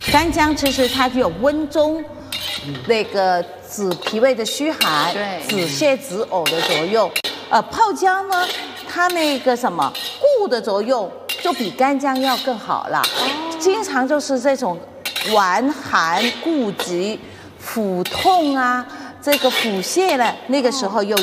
干姜其实它具有温中那个止脾胃的虚寒， 对止泻止呕的作用。泡姜呢，它那个什么固的作用就比干姜要更好啦。经常就是这种顽寒固急、腹痛啊，这个腹泻了，那个时候又